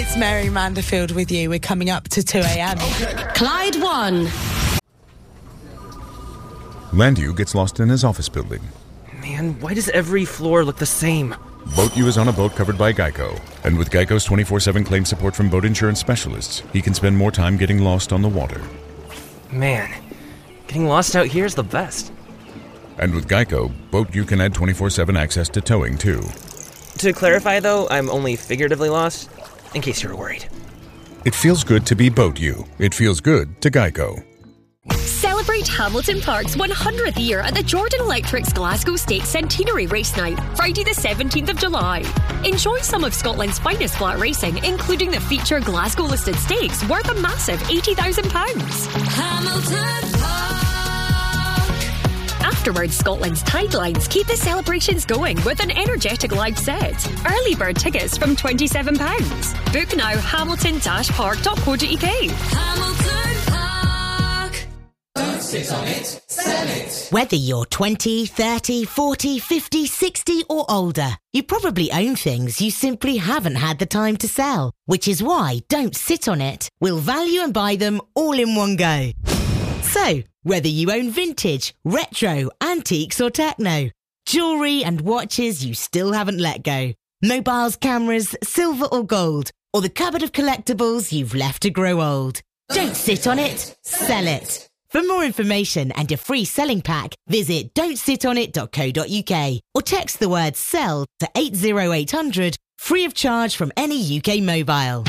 It's Mary Manderfield with you. We're coming up to 2 a.m. Clyde 1. Landew gets lost in his office building. Man, why does every floor look the same? BoatU is on a boat covered by Geico. And with Geico's 24/7 claim support from boat insurance specialists, he can spend more time getting lost on the water. Man, getting lost out here is the best. And with Geico, BoatU can add 24/7 access to towing, too. To clarify, though, I'm only figuratively lost, in case you were worried. It feels good to be BoatU. It feels good to Geico. Celebrate Hamilton Park's 100th year at the Jordan Electric's Glasgow Stakes Centenary Race Night, Friday the 17th of July. Enjoy some of Scotland's finest flat racing, including the feature Glasgow-listed stakes worth a massive £80,000. Hamilton Park. Afterwards, Scotland's Tidelines keep the celebrations going with an energetic live set. Early bird tickets from £27. Book now, hamilton-park.co.uk. Hamilton Park. Don't sit on it, sell it. Whether you're 20, 30, 40, 50, 60 or older, you probably own things you simply haven't had the time to sell, which is why Don't Sit on It will value and buy them all in one go. So, whether you own vintage, retro, antiques or techno, jewellery and watches you still haven't let go, mobiles, cameras, silver or gold, or the cupboard of collectibles you've left to grow old. Don't sit on it, sell it. For more information and a free selling pack, visit don'tsitonit.co.uk or text the word SELL to 80800 free of charge from any UK mobile.